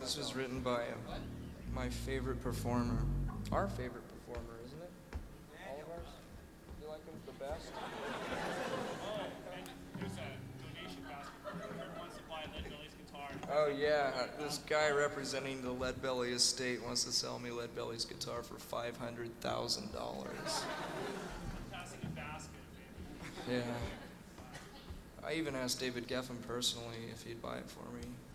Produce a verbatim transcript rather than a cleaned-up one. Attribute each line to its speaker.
Speaker 1: This was written by uh, my favorite performer. Our favorite performer, isn't it? All of ours? You like him the best?
Speaker 2: Oh, and there's a donation basket for whoever wants to buy Lead Belly's guitar.
Speaker 1: Oh yeah, this guy representing the Lead Belly estate wants to sell me Lead Belly's guitar for five hundred thousand dollars.
Speaker 2: Passing a basket, maybe.
Speaker 1: Yeah. I even asked David Geffen personally if he'd buy it for me.